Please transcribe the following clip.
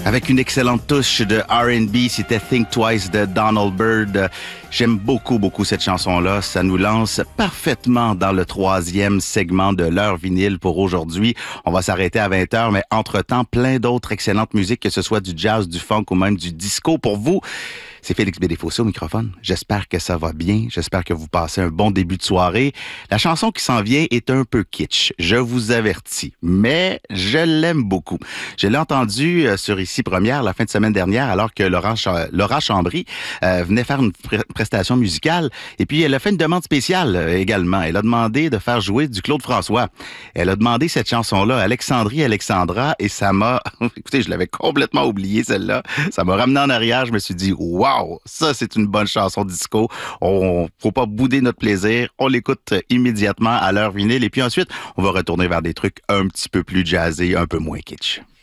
Avec une excellente touche de R&B, c'était Think Twice de Donald Byrd. J'aime beaucoup cette chanson-là. Ça nous lance parfaitement dans le troisième segment de l'heure vinyle pour aujourd'hui. On va s'arrêter à 20h, mais entre-temps, plein d'autres excellentes musiques, que ce soit du jazz, du funk ou même du disco pour vous. C'est Félix Bédéfossé au microphone. J'espère que ça va bien. J'espère que vous passez un bon début de soirée. La chanson qui s'en vient est un peu kitsch, je vous avertis, mais je l'aime beaucoup. Je l'ai entendue sur Ici Première la fin de semaine dernière, alors que Laura Chambry venait faire une prestation musicale. Et puis, elle a fait une demande spéciale également. Elle a demandé de faire jouer du Claude François. Elle a demandé cette chanson-là, Alexandrie Alexandra, et ça m'a... Écoutez, je l'avais complètement oublié, celle-là. Ça m'a ramené en arrière. Je me suis dit, wow, ça, c'est une bonne chanson disco. Faut pas bouder notre plaisir. On l'écoute immédiatement à l'heure vinyle. Et puis ensuite, on va retourner vers des trucs un petit peu plus jazzés, un peu moins kitsch.